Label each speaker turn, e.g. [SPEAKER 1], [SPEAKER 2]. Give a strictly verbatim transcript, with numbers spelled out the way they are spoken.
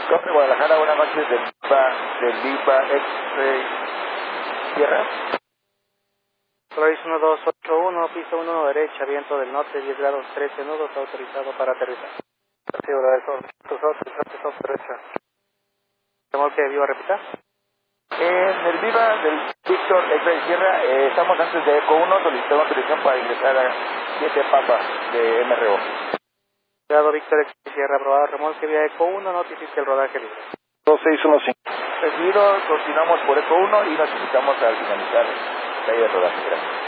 [SPEAKER 1] Cofre Guadalajara, buenas noches, del Viva, del Viva X-Ray Sierra.
[SPEAKER 2] Flores uno dos ocho uno, piso uno derecha, viento del norte, diez grados trece nudos, autorizado para aterrizar. Sí, brother, tus ojos, derecha. ¿Remolque Viva repitar?
[SPEAKER 1] En el Viva del Víctor X-Ray Sierra, eh, estamos antes de Eco uno, solicitamos autorización para ingresar a siete Papa de M R O.
[SPEAKER 2] Cuidado Víctor X-Ray Sierra, aprobado, remolque vía Eco uno, notifique el rodaje libre.
[SPEAKER 1] dos seis uno cinco. Recibido, continuamos por Eco uno y nos visitamos al finalizar la caída de rodaje. Gracias.